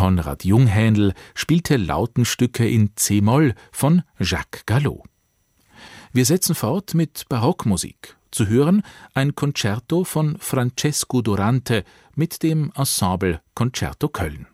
Konrad Junghändel spielte Lautenstücke in c-Moll von Jacques Gallo. Wir setzen fort mit Barockmusik. Zu hören ein Concerto von Francesco Durante mit dem Ensemble Concerto Köln.